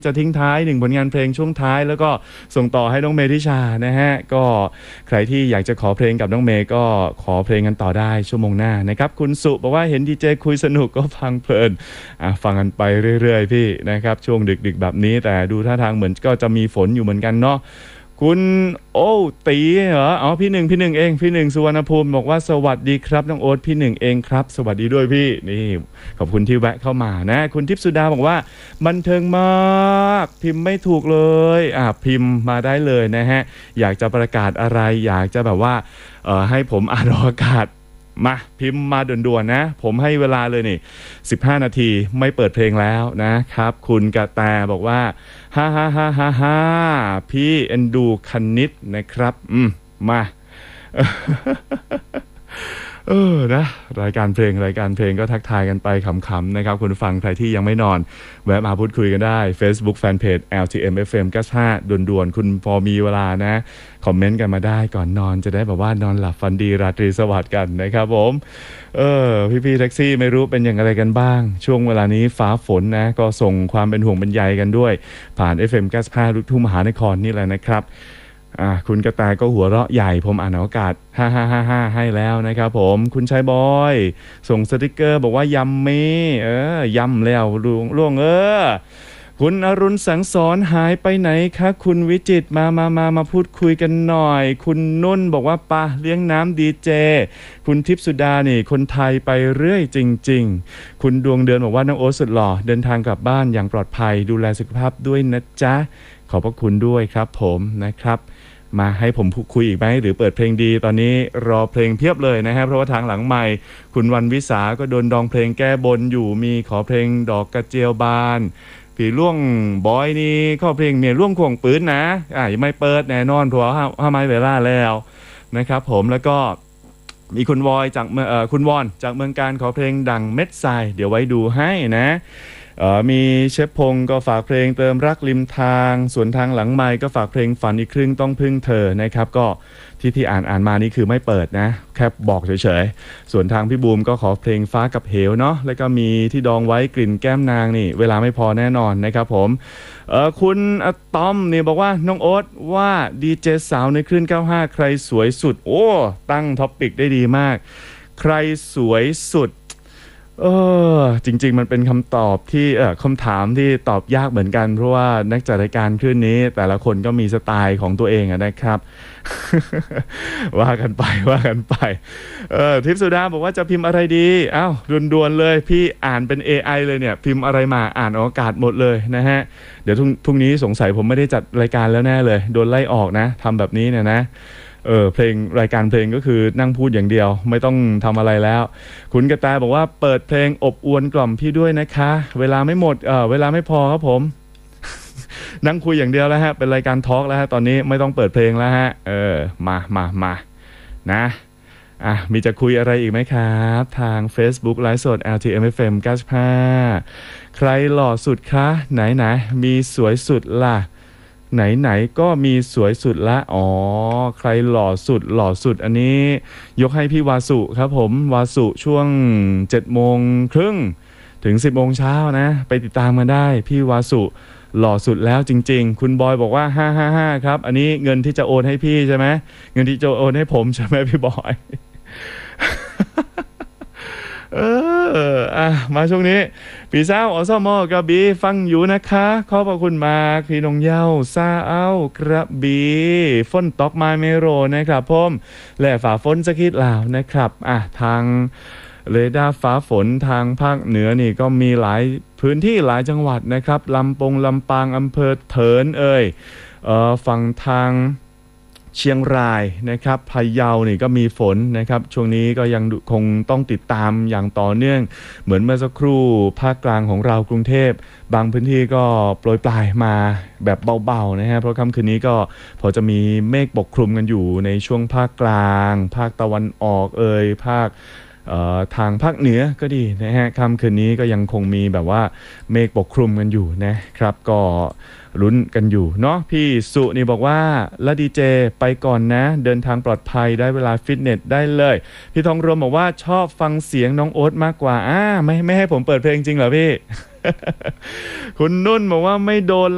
จะทิ้งท้าย1ผลงานเพลงช่วงท้ายแล้วก็ส่งต่อให้น้องเมธิชานะฮะก็ใครที่อยากจะขอเพลงกับน้องเมย์ก็ขอเพลงกันต่อได้ชั่วโมงหน้านะครับคุณสุบอกว่าเห็นดีเจคุยสนุกก็ฟังเพลินฟังกันไปเรื่อยๆพี่นะครับช่วงดึกๆแบบนี้แต่ดูท่าทางเหมือนก็จะมีฝนอยู่เหมือนกันเนาะคุณโอ้ตีเหรออ๋อพี่หนึ่งเองพี่หนึ่งสุวรรณภูมิบอกว่าสวัสดีครับน้องโอ๊ตพี่หนึ่งเองครับสวัสดีด้วยพี่นี่ขอบคุณที่แวะเข้ามานะคุณทิพย์สุดาบอกว่าบันเทิงมากพิมพ์ไม่ถูกเลยพิมพ์มาได้เลยนะฮะอยากจะประกาศอะไรอยากจะแบบว่าให้ผมอ่านออกอากาศมาพิมพ์มาด่วนๆนะผมให้เวลาเลยนี่15นาทีไม่เปิดเพลงแล้วนะครับคุณกระแตบอกว่าฮ่าพี่เอ็นดูคณิตนะครับมานะรายการเพลงก็ทักทายกันไปขำๆนะครับคุณผู้ฟังใครที่ยังไม่นอนแวะมาพูดคุยกันได้ Facebook Fanpage LTM FM 95ด่วนๆคุณพอมีเวลานะคอมเมนต์กันมาได้ก่อนนอนจะได้แบบว่านอนหลับฝันดีราตรีสวัสดิ์กันนะครับผมพี่แท็กซี่ไม่รู้เป็นอย่างไรกันบ้างช่วงเวลานี้ฟ้าฝนนะก็ส่งความเป็นห่วงเป็นใยกันด้วยผ่าน FM 95ลูกทุ่งมหานครนี่แหละนะครับคุณกระแตก็หัวเราะใหญ่ผมอ่านอากาศ5ให้แล้วนะครับผมคุณชายบอยส่งสติกเกอร์บอกว่ายำเมยำแล้วล่วงคุณอรุณสังสอนหายไปไหนคะคุณวิจิตมาพูดคุยกันหน่อยคุณนุ่นบอกว่าปะเลี้ยงน้ำดีเจคุณทิพสุดานี่คนไทยไปเรื่อยจริงๆคุณดวงเดือนบอกว่าน้องโอ๊ตสุดหล่อเดินทางกลับบ้านอย่างปลอดภัยดูแลสุขภาพด้วยนะจ๊ะขอบพระคุณด้วยครับผมนะครับมาให้ผมคุยอีกไหมหรือเปิดเพลงดีตอนนี้รอเพลงเพียบเลยนะครับเพราะว่าทางหลังใหม่คุณวันวิสาก็โดนดองเพลงแก้บนอยู่มีขอเพลงดอกกระเจียวบานพี่ล่วงบอยนี่ข้อเพลงเมียร่วงควงปืนนะยังไม่เปิดแน่นอนเพราะว่าห้าไม้เวลาแล้วนะครับผมแล้วก็มีคุณวอนจากเมืองการขอเพลงดังเม็ดทรายเดี๋ยวไว้ดูให้นะมีเชฟพงก็ฝากเพลงเติมรักริมทางส่วนทางหลังไมค์ก็ฝากเพลงฝันอีกครึ่งต้องพึ่งเธอนะครับก็ที่อ่านมานี่คือไม่เปิดนะแค่บอกเฉยๆส่วนทางพี่บูมก็ขอเพลงฟ้ากับเหวเนาะแล้วก็มีที่ดองไว้กลิ่นแก้มนางนี่เวลาไม่พอแน่นอนนะครับผมคุณอะตอมนี่บอกว่าน้องโอ๊ตว่าดีเจสาวในคลื่น95ใครสวยสุดโอ้ตั้งท็อปปิกได้ดีมากใครสวยสุดจริงๆมันเป็นคำตอบที่คำถามที่ตอบยากเหมือนกันเพราะว่านักจัดรายการคลื่นนี้แต่ละคนก็มีสไตล์ของตัวเองนะครับ ว่ากันไปทิพย์สุดาบอกว่าจะพิมพ์อะไรดีด่วนๆเลยพี่อ่านเป็น AI เลยเนี่ยพิมพ์อะไรมาอ่านอากาศหมดเลยนะฮะเดี๋ยวพรุ่งนี้สงสัยผมไม่ได้จัดรายการแล้วแน่เลยโดนไล่ออกนะทำแบบนี้เนี่ยนะเพลงรายการเพลงก็คือนั่งพูดอย่างเดียวไม่ต้องทำอะไรแล้วคุณกระแตบอกว่าเปิดเพลงอบอวลกล่อมพี่ด้วยนะคะเวลาไม่หมดเวลาไม่พอครับผม นั่งคุยอย่างเดียวแล้วฮะเป็นรายการทอล์กแล้วฮะตอนนี้ไม่ต้องเปิดเพลงแล้วฮะมานะมีจะคุยอะไรอีกไหมครับทาง Facebook ไลฟ์สด LTM FM 95ใครหล่อสุดคะไหนมีสวยสุดล่ะไหนก็มีสวยสุดละใครหล่อสุดอันนี้ยกให้พี่วาสุครับผมวาสุช่วง 7:30 นถึง 10 โมงเช้านะไปติดตามกันได้พี่วาสุหล่อสุดแล้วจริงๆคุณบอยบอกว่า555ครับอันนี้เงินที่จะโอนให้พี่ใช่ไหมเงินที่จะโอนให้ผมใช่ไหมพี่บอย มาช่วงนี้พี่สาวอสมกระบี่ฟังอยู่นะคะขอบพระคุณมากพี่น้องเย้าซากระบี่ฝนตกมาเมโรนะครับผมและฝ่าฝนสะคิดลาวนะครับทางเรดาร์ฟ้าฝนทางภาคเหนือนี่ก็มีหลายพื้นที่หลายจังหวัดนะครับลำปางอำเภอเถินฝั่งทางเชียงรายนะครับพะเยานี่ก็มีฝนนะครับช่วงนี้ก็ยังคงต้องติดตามอย่างต่อเนื่องเหมือนเมื่อสักครู่ภาคกลางของเรากรุงเทพบางพื้นที่ก็โปรยปลายมาแบบเบาๆนะฮะเพราะค่ำคืนนี้ก็พอจะมีเมฆปกคลุมกันอยู่ในช่วงภาคกลางภาคตะวันออกภาคทางภาคเหนือก็ดีนะฮะค่ำคืนนี้ก็ยังคงมีแบบว่าเมฆปกคลุมกันอยู่นะครับก็ลุ้นกันอยู่เนาะพี่สุนี่บอกว่าละดีเจไปก่อนนะเดินทางปลอดภัยได้เวลาฟิตเนสได้เลยพี่ทองรวมบอกว่าชอบฟังเสียงน้องโอ๊ตมากกว่าไม่ให้ผมเปิดเพลงจริงเหรอพี่ คุณนุ่นบอกว่าไม่โดน